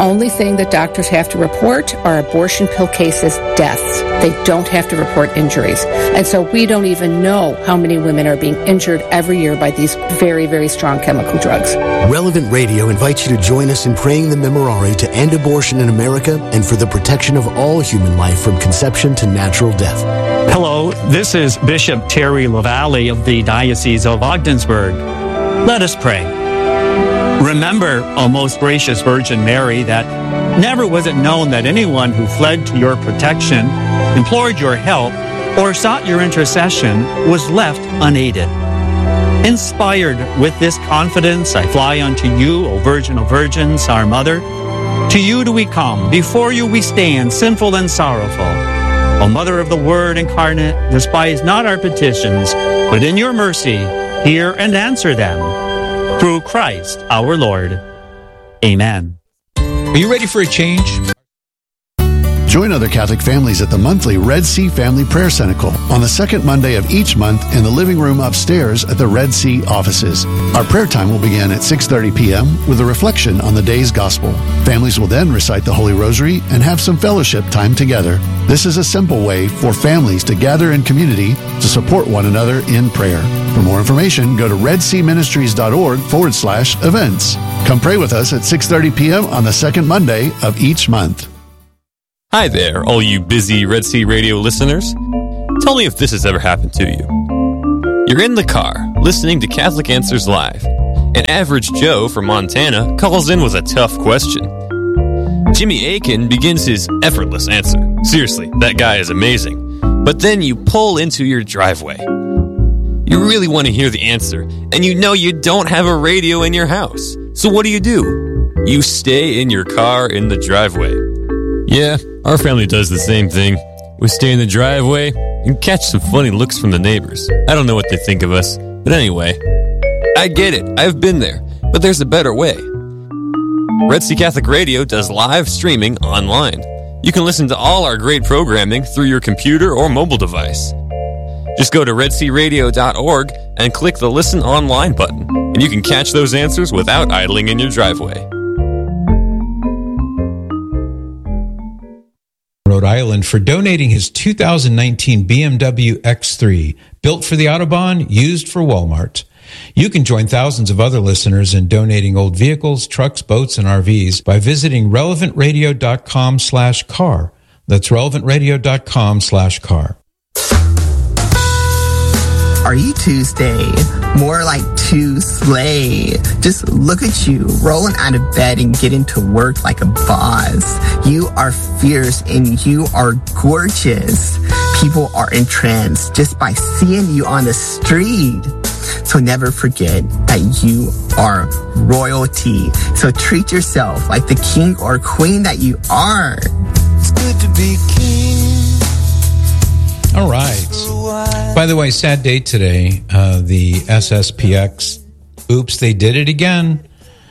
only thing that doctors have to report are abortion pill cases, deaths. They don't have to report injuries. And so we don't even know how many women are being injured every year by these very, very strong chemical drugs. Relevant Radio invites you to join us in praying the Memorare to end abortion in America and for the protection of all human life from conception to natural death. Hello, this is Bishop Terry LaValle of the Diocese of Ogdensburg. Let us pray. Remember, O most gracious Virgin Mary, that never was it known that anyone who fled to your protection, implored your help, or sought your intercession was left unaided. Inspired with this confidence, I fly unto you, O Virgin of Virgins, our Mother. To you do we come, before you we stand, sinful and sorrowful. O Mother of the Word incarnate, despise not our petitions, but in your mercy, hear and answer them. Through Christ our Lord. Amen. Are you ready for a change? Join other Catholic families at the monthly Red Sea Family Prayer Cenacle on the second Monday of each month in the living room upstairs at the Red Sea offices. Our prayer time will begin at 6:30 p.m. with a reflection on the day's gospel. Families will then recite the Holy Rosary and have some fellowship time together. This is a simple way for families to gather in community to support one another in prayer. For more information, go to redseaministries.org/events. Come pray with us at 6:30 p.m. on the second Monday of each month. Hi there, all you busy Red Sea Radio listeners. Tell me if this has ever happened to you. You're in the car, listening to Catholic Answers Live. An average Joe from Montana calls in with a tough question. Jimmy Akin begins his effortless answer. Seriously, that guy is amazing. But then you pull into your driveway. You really want to hear the answer, and you know you don't have a radio in your house. So what do? You stay in your car in the driveway. Yeah, our family does the same thing. We stay in the driveway and catch some funny looks from the neighbors. I don't know what they think of us, but anyway, I get it. I've been there, but there's a better way. Red Sea Catholic Radio does live streaming online. You can listen to all our great programming through your computer or mobile device. Just go to redsearadio.org and click the Listen Online button, and you can catch those answers without idling in your driveway. Rhode Island for donating his 2019 BMW X3, built for the Autobahn, used for Walmart. You can join thousands of other listeners in donating old vehicles, trucks, boats, and RVs by visiting relevantradio.com/car. That's relevantradio.com/car. Are you Tuesday? More like Tuesday. Just look at you, rolling out of bed and getting to work like a boss. You are fierce and you are gorgeous. People are entranced just by seeing you on the street. So never forget that you are royalty. So treat yourself like the king or queen that you are. It's good to be king. All right. By the way, sad day today. The SSPX, oops, they did it again.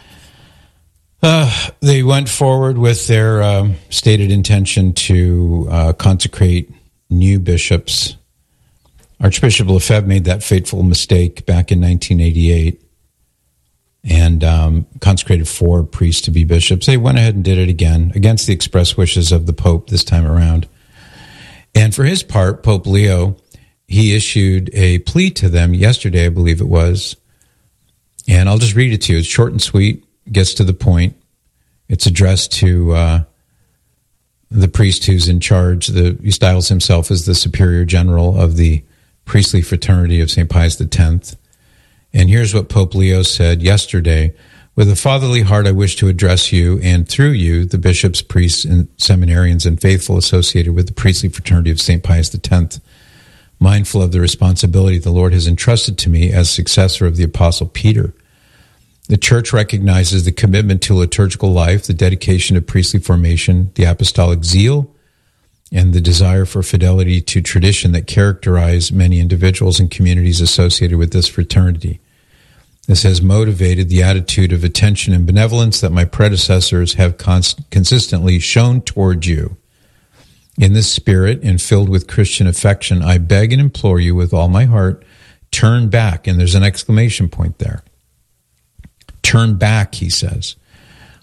They went forward with their stated intention to consecrate new bishops. Archbishop Lefebvre made that fateful mistake back in 1988 and consecrated 4 priests to be bishops. They went ahead and did it again against the express wishes of the Pope this time around. And for his part, Pope Leo, he issued a plea to them yesterday, I believe it was. And I'll just read it to you. It's short and sweet, gets to the point. It's addressed to the priest who's in charge. He styles himself as the Superior General of the Priestly Fraternity of St. Pius X. And here's what Pope Leo said yesterday. With a fatherly heart, I wish to address you, and through you, the bishops, priests, and seminarians and faithful associated with the Priestly Fraternity of St. Pius X, mindful of the responsibility the Lord has entrusted to me as successor of the Apostle Peter. The Church recognizes the commitment to liturgical life, the dedication to priestly formation, the apostolic zeal, and the desire for fidelity to tradition that characterize many individuals and communities associated with this fraternity. This has motivated the attitude of attention and benevolence that my predecessors have consistently shown toward you. In this spirit and filled with Christian affection, I beg and implore you with all my heart, turn back. And there's an exclamation point there. Turn back, he says.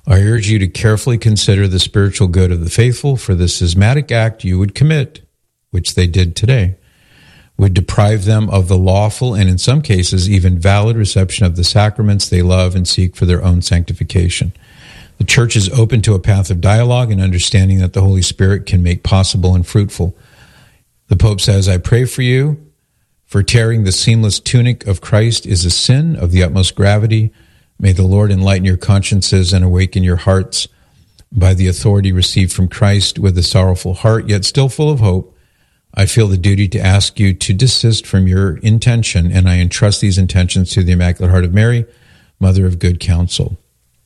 I urge you to carefully consider the spiritual good of the faithful, for the schismatic act you would commit, which they did today, would deprive them of the lawful and in some cases even valid reception of the sacraments they love and seek for their own sanctification. The Church is open to a path of dialogue and understanding that the Holy Spirit can make possible and fruitful. The Pope says, I pray for you, for tearing the seamless tunic of Christ is a sin of the utmost gravity. May the Lord enlighten your consciences and awaken your hearts by the authority received from Christ. With a sorrowful heart, yet still full of hope, I feel the duty to ask you to desist from your intention, and I entrust these intentions to the Immaculate Heart of Mary, Mother of Good Counsel.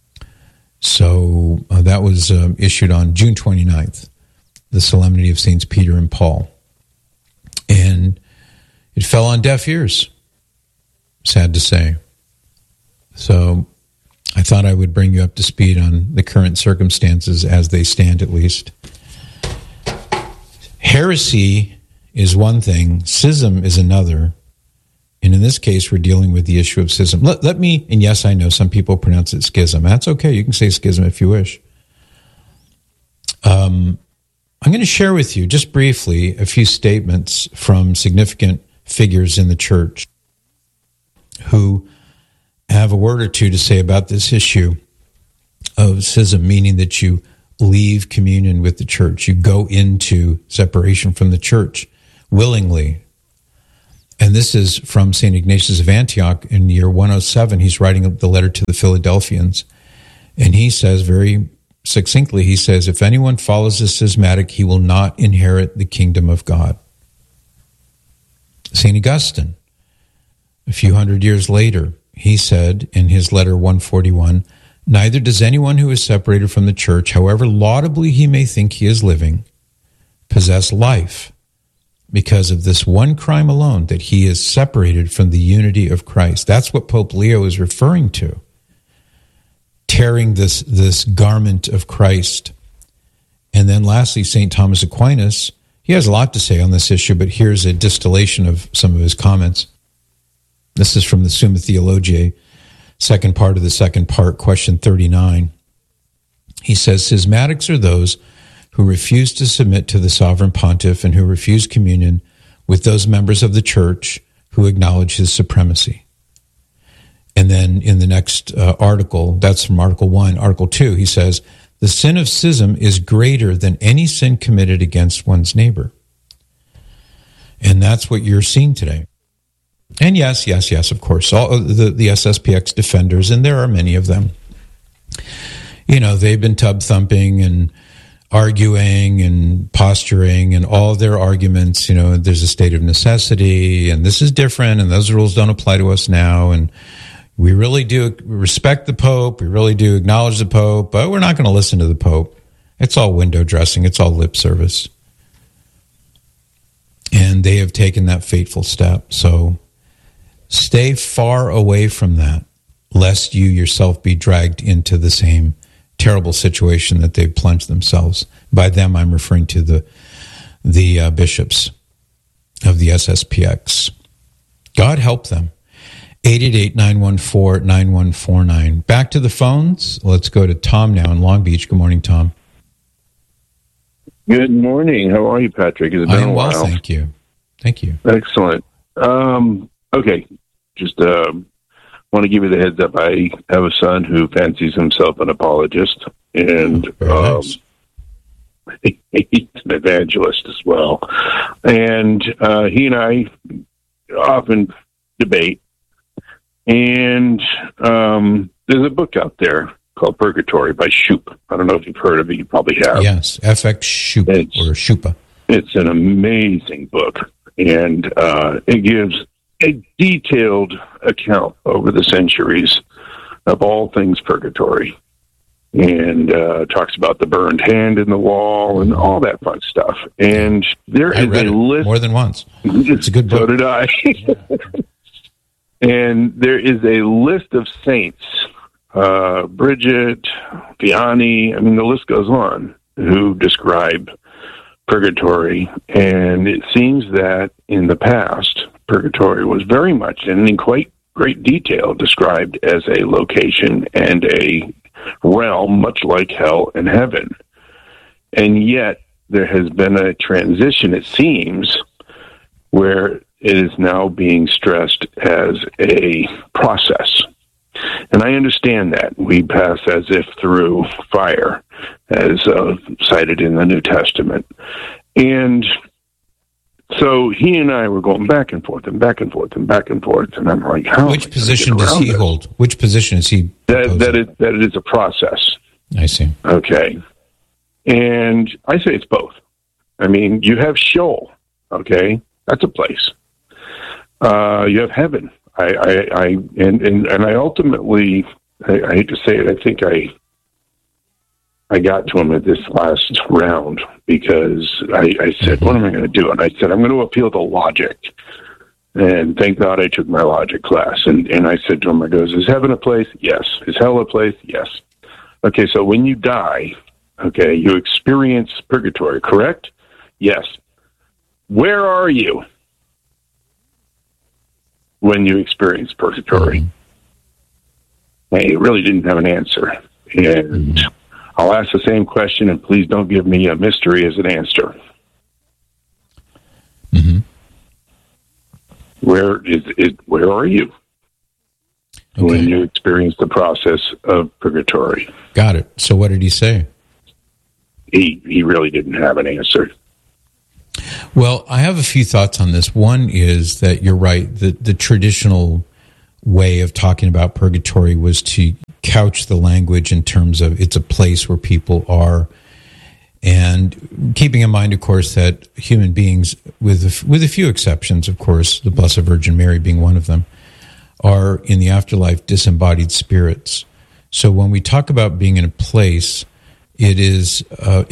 So that was issued on June 29th, the Solemnity of Saints Peter and Paul. And it fell on deaf ears, sad to say. So I thought I would bring you up to speed on the current circumstances as they stand, at least. Heresy is one thing, schism is another. And in this case, we're dealing with the issue of schism. Let me, and yes, I know some people pronounce it schism. That's okay. You can say schism if you wish. I'm going to share with you, just briefly, a few statements from significant figures in the Church who have a word or two to say about this issue of schism, meaning that you leave communion with the Church. You go into separation from the Church willingly. And this is from St. Ignatius of Antioch in the year 107. He's writing the letter to the Philadelphians. And he says very succinctly, he says, if anyone follows the schismatic, he will not inherit the kingdom of God. St. Augustine, a few hundred years later, he said in his letter 141, neither does anyone who is separated from the Church, however laudably he may think he is living, possess life, because of this one crime alone, that he is separated from the unity of Christ. That's what Pope Leo is referring to. Tearing this garment of Christ. And then lastly, St. Thomas Aquinas, he has a lot to say on this issue, but here's a distillation of some of his comments. This is from the Summa Theologiae, second part of the second part, question 39. He says, schismatics are those who refuse to submit to the sovereign pontiff and who refuse communion with those members of the Church who acknowledge his supremacy. And then in the next article, that's from Article 1, Article 2, he says, the sin of schism is greater than any sin committed against one's neighbor. And that's what you're seeing today. And yes, of course, all the SSPX defenders, and there are many of them, you know, they've been tub thumping and arguing and posturing and all their arguments, you know, there's a state of necessity and this is different and those rules don't apply to us now. And we really do respect the Pope. We really do acknowledge the Pope, but we're not going to listen to the Pope. It's all window dressing. It's all lip service. And they have taken that fateful step. So stay far away from that, lest you yourself be dragged into the same terrible situation that they've plunged themselves. By them, I'm referring to the bishops of the SSPX. God help them. 888-914-9149. Back to the phones. Let's go to Tom now in Long Beach. Good morning, Tom. Good morning. How are you, Patrick? It's been a while. Well, thank you. Thank you. Excellent. Okay, just want to give you the heads up. I have a son who fancies himself an apologist, and nice. He's an evangelist as well. And he and I often debate. And there's a book out there called Purgatory by Shoup. I don't know if you've heard of it. You probably have. Yes, FX Shoup or Shoupa. It's an amazing book, and it gives a detailed account over the centuries of all things purgatory, and talks about the burned hand in the wall and all that fun stuff. And there is a list more than once. It's a good book. So did I. And there is a list of saints, Bridget, Vianney, I mean, the list goes on, who describe purgatory. And it seems that in the past, purgatory was very much and in quite great detail described as a location and a realm, much like hell and heaven. And yet there has been a transition, it seems, where it is now being stressed as a process. And I understand that. We pass as if through fire, as cited in the New Testament. And so he and I were going back and forth and back and forth and back and forth. And I'm like, how? Which position does he hold? Which position is he that it is a process. I see. Okay. And I say it's both. I mean, you have Sheol, okay? That's a place. You have heaven. I ultimately, I hate to say it, I think I got to him at this last round because I said, what am I going to do? And I said, I'm going to appeal to logic. And thank God I took my logic class. And I said to him, I goes, is heaven a place? Yes. Is hell a place? Yes. Okay, so when you die, okay, you experience purgatory, correct? Yes. Where are you when you experience purgatory? And he really didn't have an answer. And I'll ask the same question, and please don't give me a mystery as an answer. Mm-hmm. Where are you when you experience the process of purgatory? Got it. So what did he say? He really didn't have an answer. Well, I have a few thoughts on this. One is that you're right. The traditional way of talking about purgatory was to couch the language in terms of it's a place where people are, and keeping in mind, of course, that human beings, with a few exceptions, of course, the Blessed Virgin Mary being one of them, are in the afterlife disembodied spirits. So when we talk about being in a place, it is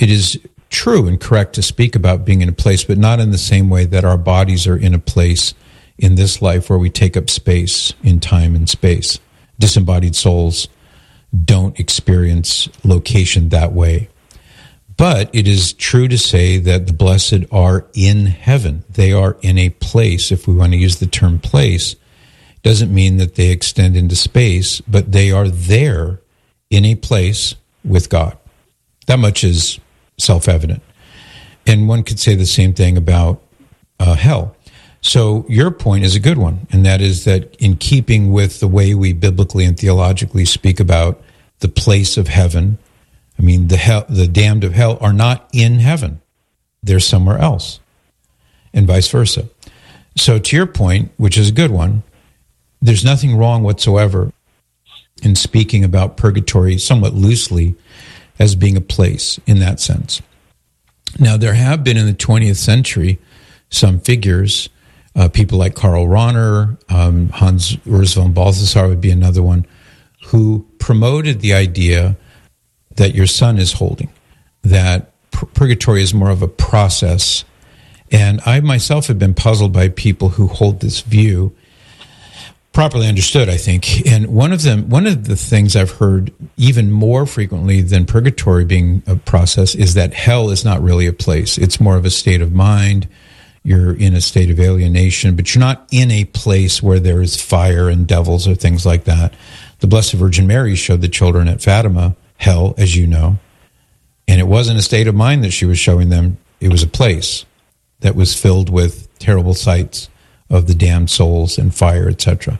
true and correct to speak about being in a place, but not in the same way that our bodies are in a place in this life where we take up space in time and space. Disembodied souls don't experience location that way. But it is true to say that the blessed are in heaven. They are in a place. If we want to use the term place, doesn't mean that they extend into space, but they are there in a place with God. That much is self-evident. And one could say the same thing about hell. So your point is a good one, and that is that in keeping with the way we biblically and theologically speak about the place of heaven, I mean, the damned of hell are not in heaven. They're somewhere else, and vice versa. So to your point, which is a good one, there's nothing wrong whatsoever in speaking about purgatory somewhat loosely as being a place in that sense. Now, there have been in the 20th century some figures, people like Karl Rahner, Hans Urs von Balthasar would be another one, who promoted the idea that your son is holding, that purgatory is more of a process. And I myself have been puzzled by people who hold this view, properly understood, I think. And one of the things I've heard even more frequently than purgatory being a process is that hell is not really a place. It's more of a state of mind. You're in a state of alienation, but you're not in a place where there is fire and devils or things like that. The Blessed Virgin Mary showed the children at Fatima hell, as you know, and it wasn't a state of mind that she was showing them. It was a place that was filled with terrible sights of the damned souls and fire, etc.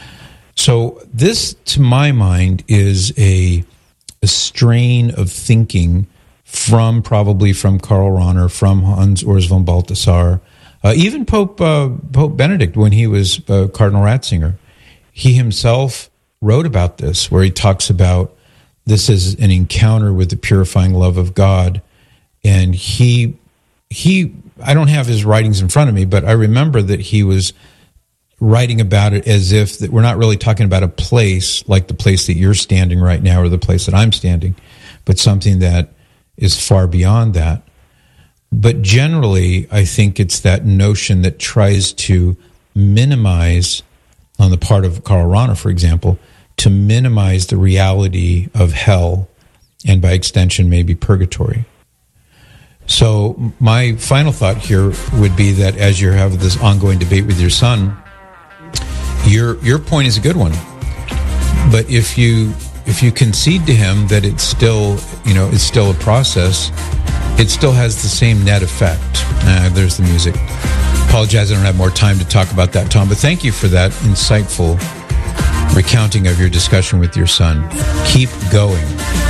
So this, to my mind, is a strain of thinking probably from Karl Rahner, from Hans Urs von Balthasar, even Pope Benedict, when he was Cardinal Ratzinger. He himself wrote about this, where he talks about this is an encounter with the purifying love of God. And he I don't have his writings in front of me, but I remember that he was writing about it as if that we're not really talking about a place like the place that you're standing right now or the place that I'm standing, but something that is far beyond that. But generally, I think it's that notion that tries to minimize, on the part of Karl Rahner, for example, to minimize the reality of hell and by extension maybe purgatory. So my final thought here would be that as you have this ongoing debate with your son, your point is a good one. But if you concede to him that it's still a process, it still has the same net effect. There's the music. Apologize, I don't have more time to talk about that, Tom, but thank you for that insightful recounting of your discussion with your son. Keep going.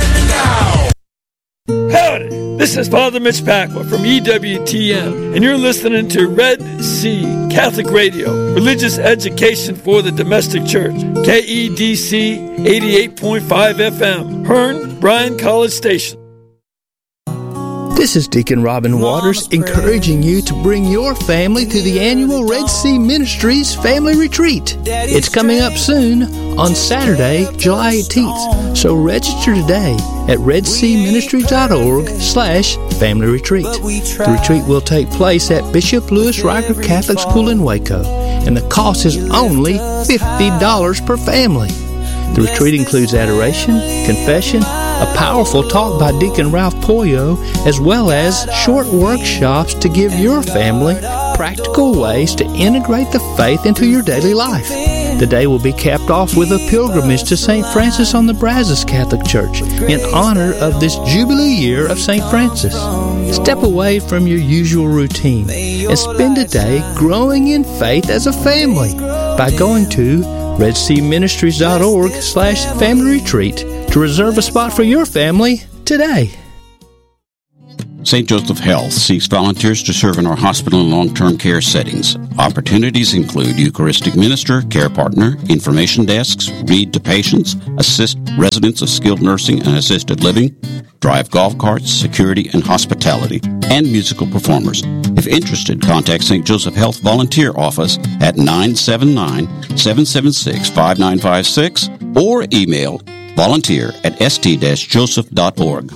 Howdy, this is Father Mitch Pacwa from EWTN, and you're listening to Red Sea Catholic Radio, religious education for the domestic church, KEDC 88.5 FM, Hearn, Bryan College Station. This is Deacon Robin Waters encouraging you to bring your family to the annual Red Sea Ministries Family Retreat. It's coming up soon on Saturday, July 18th. So register today at redseaministries.org/family retreat. The retreat will take place at Bishop Louis Riker Catholic School in Waco, and the cost is only $50 per family. The retreat includes adoration, confession, a powerful talk by Deacon Ralph Pollo, as well as short workshops to give your family practical ways to integrate the faith into your daily life. The day will be capped off with a pilgrimage to St. Francis on the Brazos Catholic Church in honor of this Jubilee year of St. Francis. Step away from your usual routine and spend a day growing in faith as a family by going to redseaministries.org/family retreat to reserve a spot for your family today. St. Joseph Health seeks volunteers to serve in our hospital and long-term care settings. Opportunities include Eucharistic minister, care partner, information desks, read to patients, assist residents of skilled nursing and assisted living, drive golf carts, security and hospitality, and musical performers. If interested, contact St. Joseph Health Volunteer Office at 979-776-5956 or email volunteer@st-joseph.org.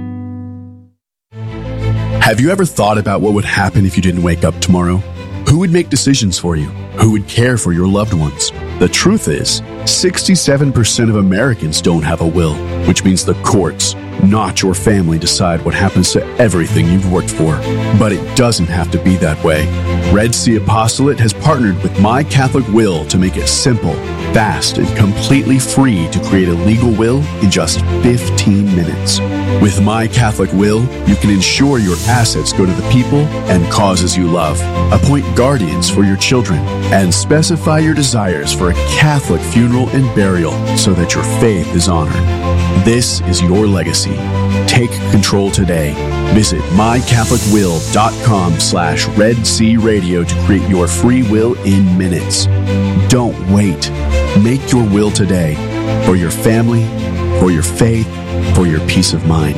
Have you ever thought about what would happen if you didn't wake up tomorrow? Who would make decisions for you? Who would care for your loved ones? The truth is, 67% of Americans don't have a will, which means the courts, not your family, decide what happens to everything you've worked for. But it doesn't have to be that way. Red Sea Apostolate has partnered with My Catholic Will to make it simple, fast, and completely free to create a legal will in just 15 minutes. With My Catholic Will, you can ensure your assets go to the people and causes you love, appoint guardians for your children, and specify your desires for a Catholic funeral and burial so that your faith is honored. This is your legacy. Take control today. Visit mycatholicwill.com/Red Sea Radio to create your free will in minutes. Don't wait. Make your will today for your family, for your faith, for your peace of mind.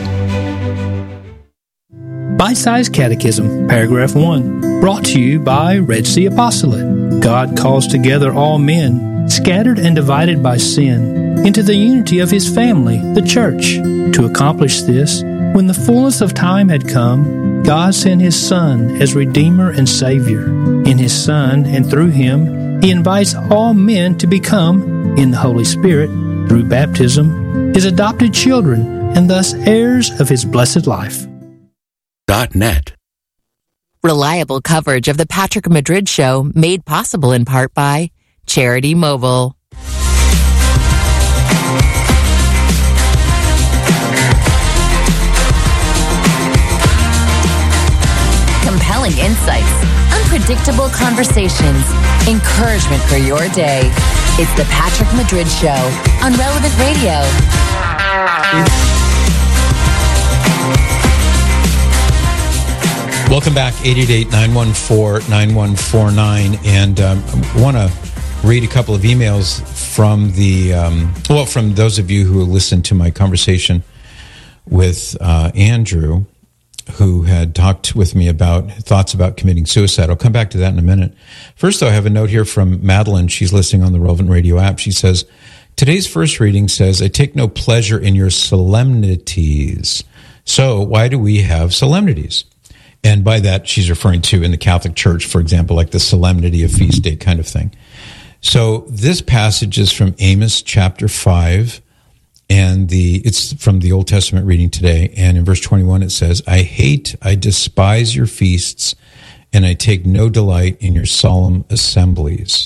Bite-Sized Catechism, Paragraph 1, brought to you by Red Sea Apostolate. God calls together all men, scattered and divided by sin, into the unity of His family, the Church. To accomplish this, when the fullness of time had come, God sent His Son as Redeemer and Savior. In His Son and through Him, He invites all men to become, in the Holy Spirit, through baptism, His adopted children, and thus heirs of His blessed life. .net. Reliable coverage of the Patrick Madrid Show, made possible in part by Charity Mobile. Compelling insights, unpredictable conversations, encouragement for your day. It's the Patrick Madrid Show on Relevant Radio. Welcome back, 888-914-9149. And I want to read a couple of emails from from those of you who listened to my conversation with Andrew, who had talked with me about thoughts about committing suicide. I'll come back to that in a minute. First, though, I have a note here from Madeline. She's listening on the Relevant Radio app. She says, today's first reading says, I take no pleasure in your solemnities. So why do we have solemnities? And by that, she's referring to in the Catholic Church, for example, like the solemnity of feast day kind of thing. So this passage is from Amos chapter 5, and it's from the Old Testament reading today. And in verse 21, it says, I despise your feasts, and I take no delight in your solemn assemblies.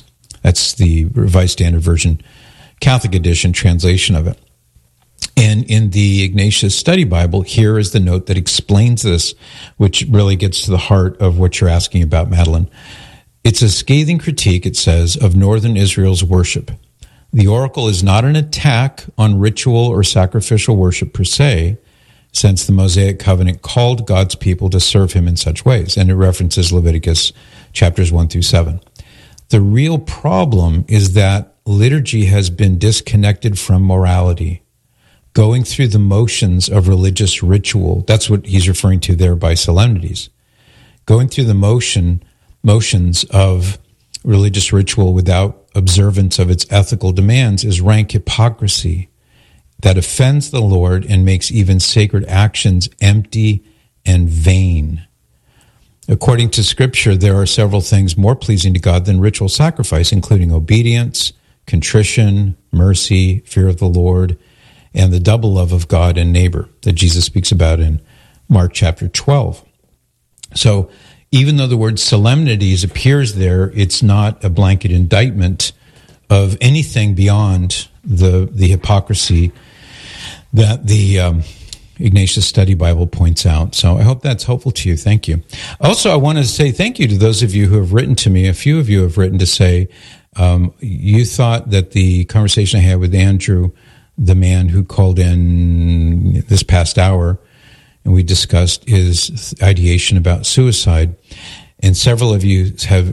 That's the Revised Standard Version, Catholic edition translation of it. And in the Ignatius Study Bible, here is the note that explains this, which really gets to the heart of what you're asking about, Madeline. It's a scathing critique, it says, of northern Israel's worship. The oracle is not an attack on ritual or sacrificial worship per se, since the Mosaic covenant called God's people to serve him in such ways. And it references Leviticus chapters 1 through 7. The real problem is that liturgy has been disconnected from morality, going through the motions of religious ritual. That's what he's referring to there by solemnities. Going through the motions of religious ritual without observance of its ethical demands is rank hypocrisy that offends the Lord and makes even sacred actions empty and vain. According to Scripture, there are several things more pleasing to God than ritual sacrifice, including obedience, contrition, mercy, fear of the Lord, and the double love of God and neighbor that Jesus speaks about in Mark chapter 12. So even though the word solemnities appears there, it's not a blanket indictment of anything beyond the hypocrisy that the Ignatius Study Bible points out. So I hope that's helpful to you. Thank you. Also, I want to say thank you to those of you who have written to me. A few of you have written to say you thought that the conversation I had with Andrew, the man who called in this past hour, and we discussed his ideation about suicide. And several of you have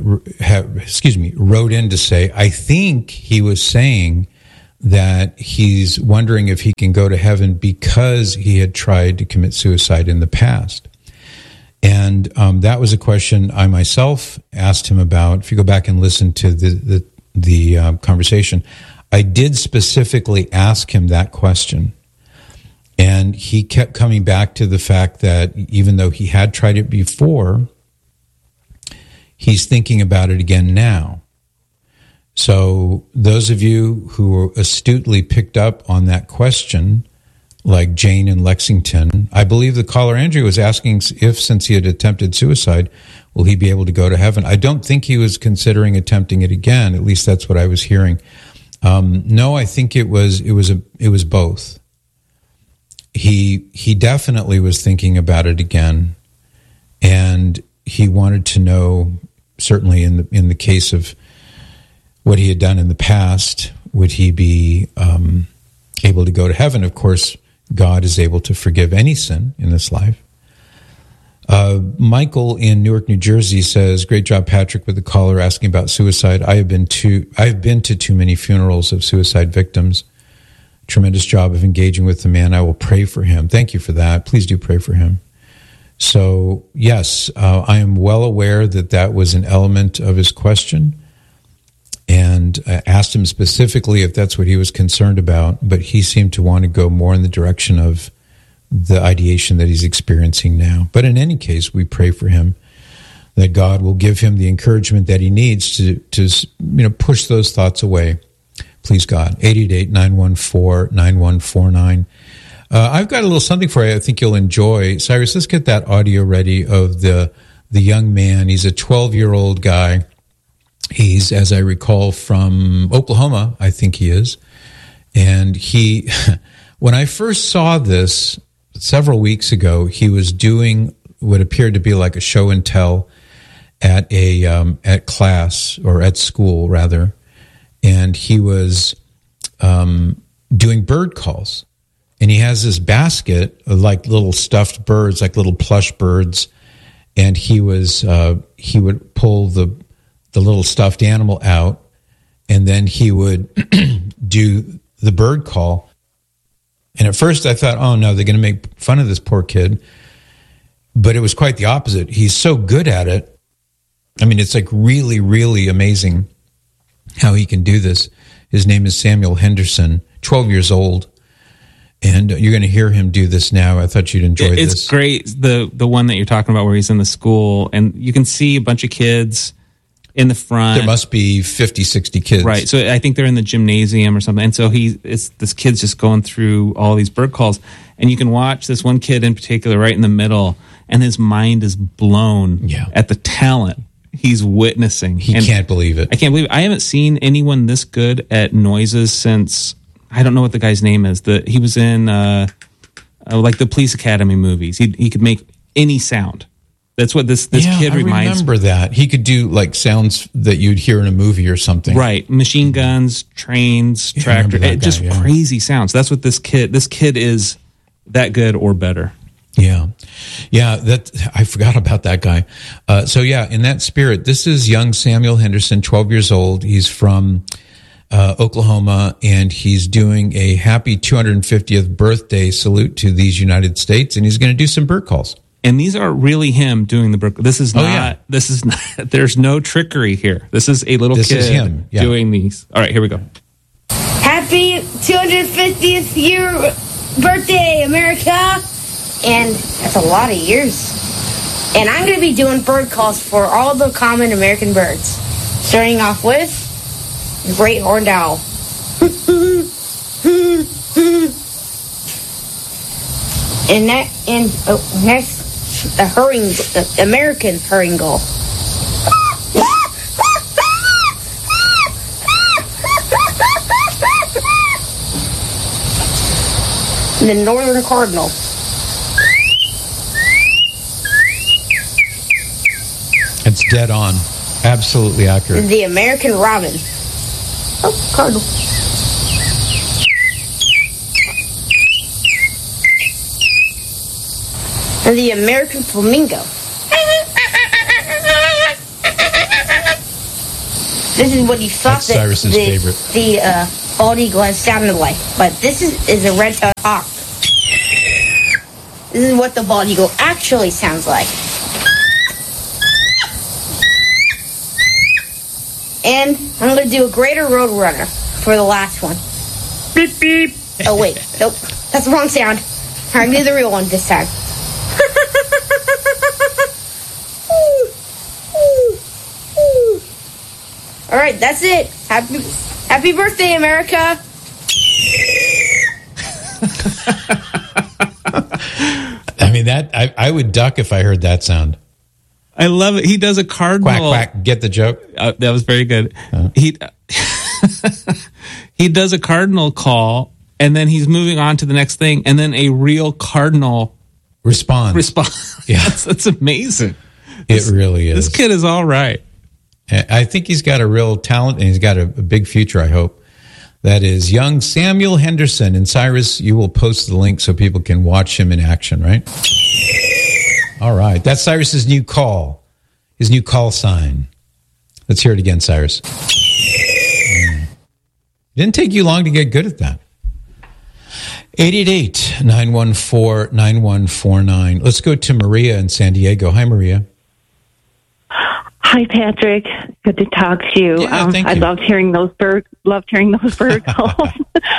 wrote in to say, I think he was saying that he's wondering if he can go to heaven because he had tried to commit suicide in the past. And that was a question I myself asked him about. If you go back and listen to the conversation, I did specifically ask him that question. And he kept coming back to the fact that even though he had tried it before, he's thinking about it again now. So those of you who astutely picked up on that question, like Jane in Lexington, I believe the caller Andrew was asking if, since he had attempted suicide, will he be able to go to heaven? I don't think he was considering attempting it again. At least that's what I was hearing. No, I think it was both. He definitely was thinking about it again, and he wanted to know, certainly in the case of what he had done in the past, would he be able to go to heaven? Of course, God is able to forgive any sin in this life. Michael in Newark, New Jersey says, "Great job, Patrick, with the caller asking about suicide. I've been to too many funerals of suicide victims. Tremendous job of engaging with the man. I will pray for him." Thank you for that. Please do pray for him. So, yes, I am well aware that was an element of his question, and I asked him specifically if that's what he was concerned about, but he seemed to want to go more in the direction of the ideation that he's experiencing now. But in any case, we pray for him, that God will give him the encouragement that he needs to push those thoughts away. Please, God. 888-914-9149. I've got a little something for you I think you'll enjoy. Cyrus, let's get that audio ready of the young man. He's a 12-year-old guy. He's, as I recall, from Oklahoma, I think he is. And he, when I first saw this several weeks ago, he was doing what appeared to be like a show and tell at class, or at school, rather. And he was doing bird calls. And he has this basket of like little stuffed birds, like little plush birds. And he would pull the little stuffed animal out, and then he would do the bird call. And at first I thought, oh no, they're going to make fun of this poor kid. But it was quite the opposite. He's so good at it. I mean, it's like really, really amazing how he can do this. His name is Samuel Henderson, 12 years old. And you're going to hear him do this now. I thought you'd enjoy this. It's great, the one that you're talking about where he's in the school, and you can see a bunch of kids in the front. There must be 50, 60 kids. Right. So I think they're in the gymnasium or something. And so this kid's just going through all these bird calls. And you can watch this one kid in particular right in the middle, and his mind is blown at the talent He's witnessing. He can't believe it. I can't believe it. I haven't seen anyone this good at noises since, I don't know what the guy's name is. He was in like the Police Academy movies. He could make any sound. That's what this kid reminds me. I remember that. He could do like sounds that you'd hear in a movie or something. Right. Machine guns, trains, tractors, just crazy sounds. That's what this kid is that good or better. Yeah. That I forgot about that guy. So in that spirit, this is young Samuel Henderson, 12 years old. He's from Oklahoma, and he's doing a happy 250th birthday salute to these United States, and he's going to do some bird calls. And these are really him doing the bird. This is not. There's no trickery here. This is a little kid is him. Yeah. Doing these. All right, here we go. Happy 250th year birthday, America. And that's a lot of years. And I'm going to be doing bird calls for all the common American birds. Starting off with the great horned owl. Next, the American herring gull. The northern cardinal. It's dead on. Absolutely accurate. The American robin. Oh, cardinal. And the American flamingo. This is what you thought that Cyrus's favorite. The bald eagle has sounded like, but this is a red-tailed hawk. This is what the bald eagle actually sounds like. And I'm going to do a greater roadrunner for the last one. Beep, beep. Oh, wait. Nope. That's the wrong sound. I'm going to do the real one this time. All right, that's it. Happy birthday, America. I mean, I would duck if I heard that sound. I love it. He does a cardinal. Quack, quack. Get the joke? That was very good. He does a cardinal call, and then he's moving on to the next thing, and then a real cardinal responds. Yeah, that's amazing. It really is. This kid is all right. I think he's got a real talent, and he's got a big future, I hope. That is young Samuel Henderson. And Cyrus, you will post the link so people can watch him in action, right? All right. That's Cyrus's new call, his new call sign. Let's hear it again, Cyrus. It didn't take you long to get good at that. 888-914-9149. Let's go to Maria in San Diego. Hi, Maria. Hi, Patrick. Good to talk to you. Yeah, thank you. I loved hearing those bird calls.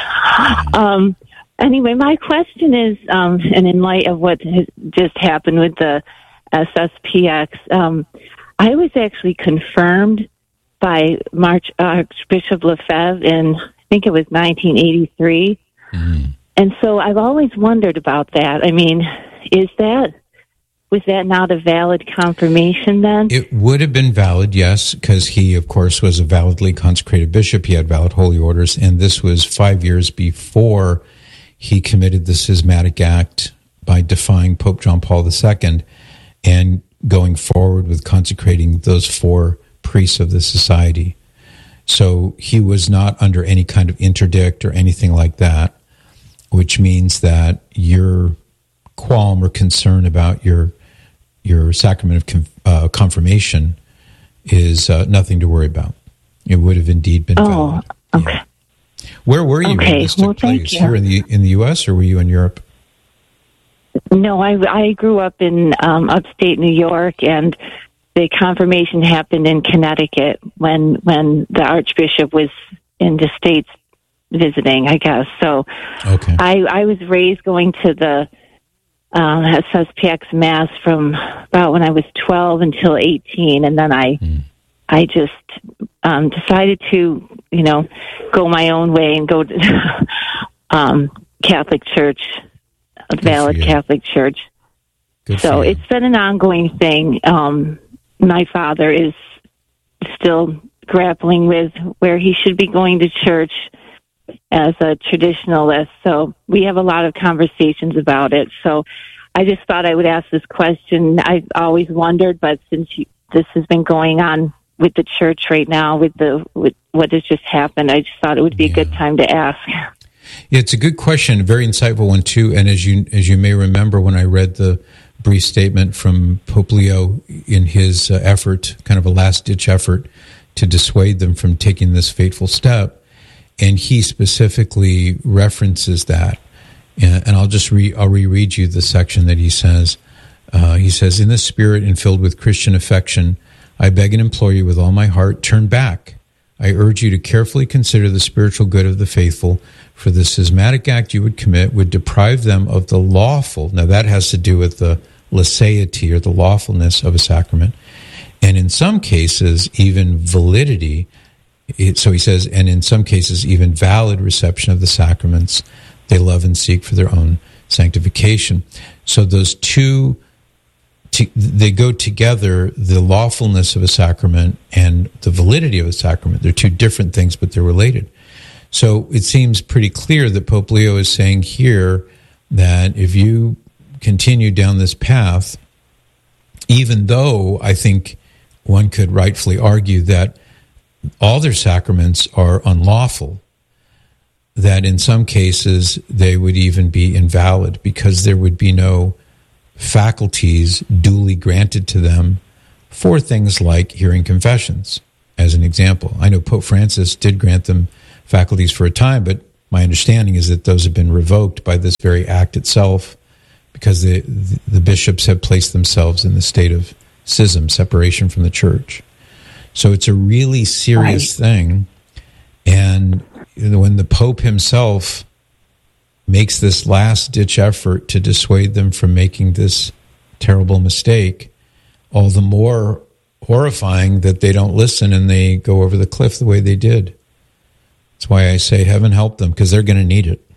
Anyway, my question is, and in light of what has just happened with the SSPX, I was actually confirmed by Archbishop Lefebvre in, I think it was 1983. Mm-hmm. And so I've always wondered about that. I mean, was that not a valid confirmation then? It would have been valid, yes, because he, of course, was a validly consecrated bishop. He had valid holy orders, and this was 5 years before he committed the schismatic act by defying Pope John Paul II and going forward with consecrating those 4 priests of the society. So he was not under any kind of interdict or anything like that, which means that your qualm or concern about your sacrament of confirmation is nothing to worry about. It would have indeed been valid. Okay. Yeah. Where were you when this took place? You were in the U.S. or were you in Europe? No, I grew up in upstate New York, and the confirmation happened in Connecticut when the Archbishop was in the States visiting, I guess. So okay. I was raised going to the SSPX Mass from about when I was 12 until 18, and then I just decided to, go my own way and go to Catholic Church, a valid Catholic Church. It's been an ongoing thing. my father is still grappling with where he should be going to church as a traditionalist. So we have a lot of conversations about it. So I just thought I would ask this question. I've always wondered, but since this has been going on with the church right now, with what has just happened, I just thought it would be a good time to ask. Yeah, it's a good question, a very insightful one too. And as you may remember, when I read the brief statement from Pope Leo in his effort, kind of a last-ditch effort to dissuade them from taking this fateful step, and he specifically references that. And I'll reread you the section that he says. He says, "In this spirit and filled with Christian affection, I beg and implore you with all my heart, turn back. I urge you to carefully consider the spiritual good of the faithful, for the schismatic act you would commit would deprive them of the lawful." Now that has to do with the laicity or the lawfulness of a sacrament. And in some cases, even validity. So he says, and in some cases, even valid reception of the sacraments they love and seek for their own sanctification. So those two, they go together, the lawfulness of a sacrament and the validity of a sacrament. They're two different things, but they're related. So it seems pretty clear that Pope Leo is saying here that if you continue down this path, even though I think one could rightfully argue that all their sacraments are unlawful, that in some cases they would even be invalid because there would be no faculties duly granted to them for things like hearing confessions, as an example. I know Pope Francis did grant them faculties for a time, but my understanding is that those have been revoked by this very act itself because the bishops have placed themselves in the state of schism, separation from the church. So it's a really serious thing. And when the Pope himself makes this last-ditch effort to dissuade them from making this terrible mistake, all the more horrifying that they don't listen and they go over the cliff the way they did. That's why I say heaven help them, because they're going to need it.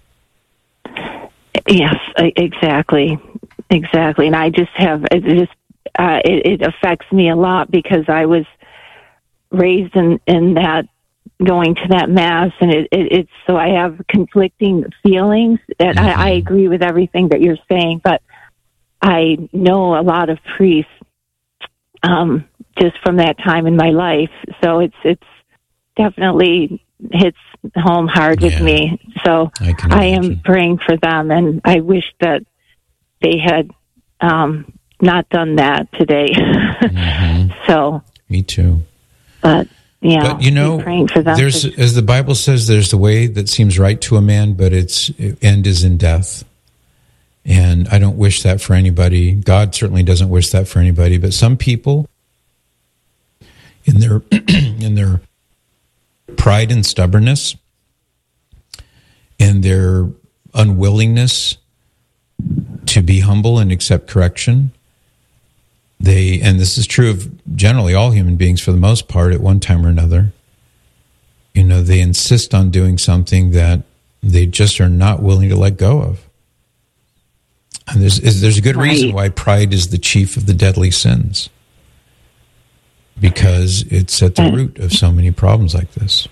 Yes, exactly. And I just have, it affects me a lot because I was raised in that, going to that mass, and it's so I have conflicting feelings. And I agree with everything that you're saying, but I know a lot of priests just from that time in my life, so it's definitely hits home hard with me. So I am praying for them, and I wish that they had not done that today. So me too. But yeah, but, you know, praying for them. There's, as the Bible says, there's the way that seems right to a man, but its end is in death. And I don't wish that for anybody. God certainly doesn't wish that for anybody. But some people, in their pride and stubbornness, and their unwillingness to be humble and accept correction, and this is true of generally all human beings for the most part at one time or another, they insist on doing something that they just are not willing to let go of. And there's a good reason why pride is the chief of the deadly sins, because it's at the root of so many problems like this.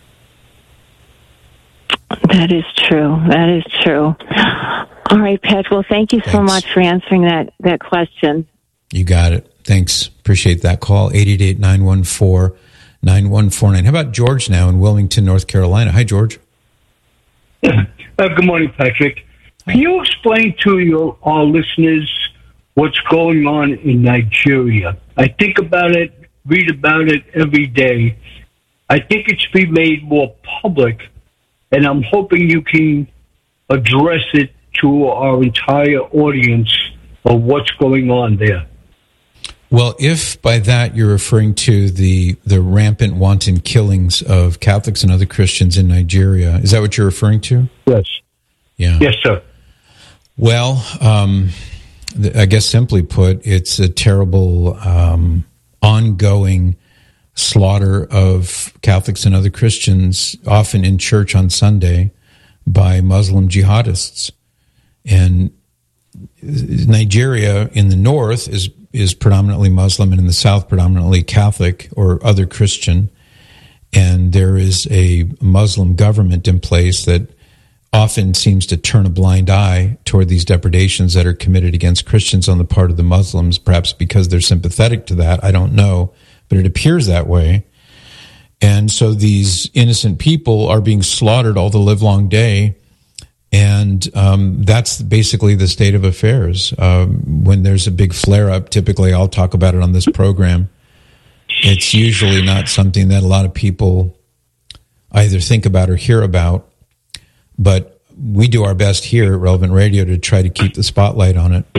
That is true. All right, Pat. Well, thank you so much for answering that question. You got it. Thanks. Appreciate that call. 888-914-9149. How about George now in Wilmington, North Carolina? Hi, George. Good morning, Patrick. Can you explain to our listeners what's going on in Nigeria? I think about it, read about it every day. I think it's been made more public, and I'm hoping you can address it to our entire audience of what's going on there. Well, if by that you're referring to the rampant wanton killings of Catholics and other Christians in Nigeria, is that what you're referring to? Yes. Yeah. Yes, sir. Well, I guess simply put, it's a terrible ongoing slaughter of Catholics and other Christians, often in church on Sunday, by Muslim jihadists. And Nigeria in the north is is predominantly Muslim and in the South predominantly Catholic or other Christian. And there is a Muslim government in place that often seems to turn a blind eye toward these depredations that are committed against Christians on the part of the Muslims, perhaps because they're sympathetic to that. I don't know, but it appears that way. And so these innocent people are being slaughtered all the livelong day. And that's basically the state of affairs. When there's a big flare-up, typically I'll talk about it on this program. It's usually not something that a lot of people either think about or hear about, but we do our best here at Relevant Radio to try to keep the spotlight on it.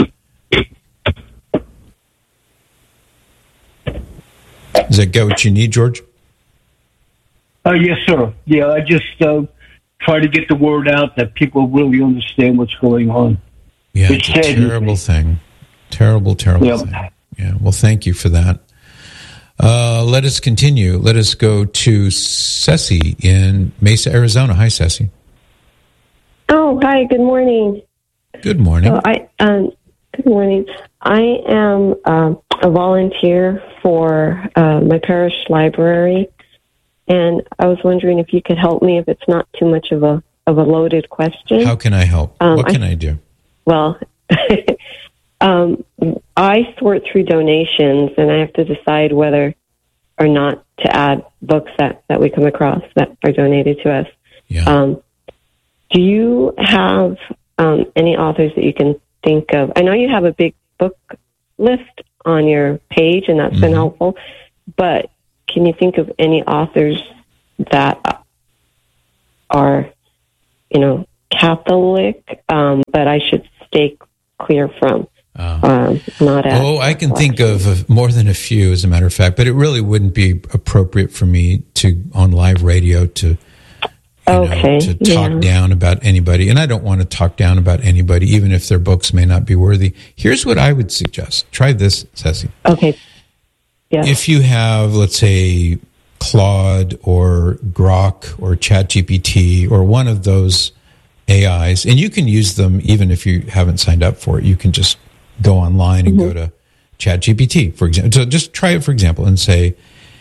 Does that get what you need, George? Yes, sir. Yeah, I just try to get the word out that people really understand what's going on. Yeah, it's a terrible thing. Terrible thing. Yeah, well, thank you for that. Let us continue. Let us go to Ceci in Mesa, Arizona. Hi, Ceci. Oh, hi. Good morning. Good morning. So good morning. I am a volunteer for my parish library, and I was wondering if you could help me if it's not too much of a loaded question. How can I help? What can I do? Well, I sort through donations, and I have to decide whether or not to add books that we come across that are donated to us. Yeah. Do you have any authors that you can think of? I know you have a big book list on your page, and that's been helpful, but can you think of any authors that are, Catholic, but I should stay clear from? I can think of more than a few, as a matter of fact, but it really wouldn't be appropriate for me to, on live radio, to talk down about anybody. And I don't want to talk down about anybody, even if their books may not be worthy. Here's what I would suggest. Try this, Ceci. Okay. Yeah. If you have, let's say, Claude or Grok or ChatGPT or one of those AIs, and you can use them even if you haven't signed up for it. You can just go online and go to ChatGPT, for example. So just try it, for example, and say,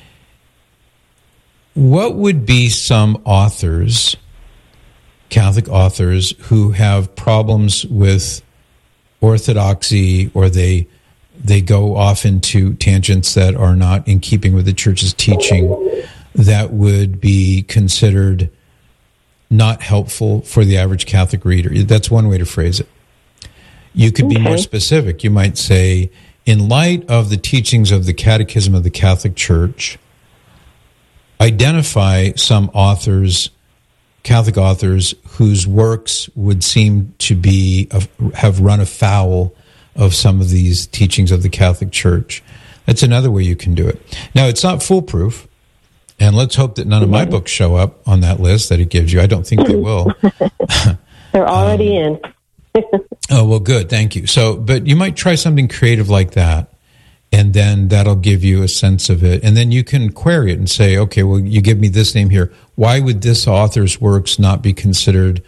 what would be some authors, Catholic authors, who have problems with orthodoxy, or they go off into tangents that are not in keeping with the church's teaching, that would be considered not helpful for the average Catholic reader? That's one way to phrase it. You could be more specific. You might say, in light of the teachings of the Catechism of the Catholic Church, identify some authors, Catholic authors, whose works would seem to have run afoul of some of these teachings of the Catholic Church. That's another way you can do it. Now, it's not foolproof, and let's hope that none of my books show up on that list that it gives you. I don't think they will. They're already in. Oh, well, good. Thank you. So, but you might try something creative like that, and then that'll give you a sense of it. And then you can query it and say, okay, well, you give me this name here. Why would this author's works not be considered,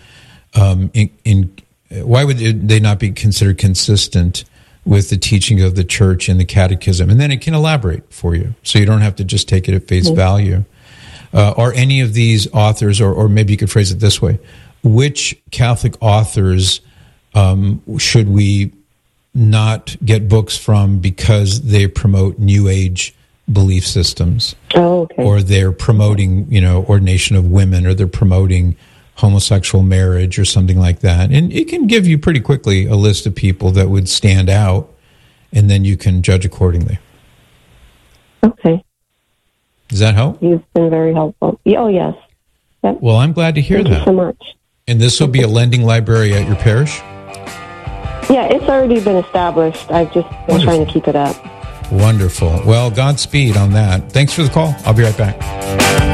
why would they not be considered consistent with the teaching of the church and the catechism? And then it can elaborate for you, so you don't have to just take it at face value. Are any of these authors, or maybe you could phrase it this way, which Catholic authors should we not get books from because they promote New Age belief systems? Or they're promoting, ordination of women, or they're promoting homosexual marriage or something like that. And it can give you pretty quickly a list of people that would stand out, and then you can judge accordingly. Okay. Does that help? You've been very helpful. Oh, yes. Yep. Well, I'm glad to hear that. Thank you so much. And this will be a lending library at your parish? Yeah, it's already been established. I've just been trying to keep it up. Wonderful. Well, Godspeed on that. Thanks for the call. I'll be right back.